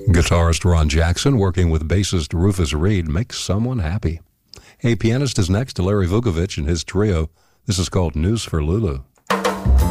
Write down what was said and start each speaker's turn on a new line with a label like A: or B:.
A: Guitarist Ron Jackson, working with bassist Rufus Reid, makes someone happy. A pianist is next to Larry Vukovich and his trio. This is called News for Lulu.